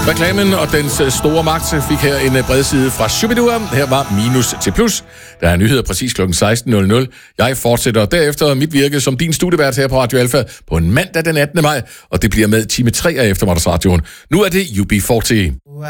Reklamen og dens store magt fik her en bredside fra Shubidua. Her var minus til plus. Der er nyheder præcis kl. 16.00. Jeg fortsætter derefter mit virke som din studievært her på Radio Alfa på en mandag den 18. maj, og det bliver med time 3 af eftermiddagsradioen. Nu er det UB40.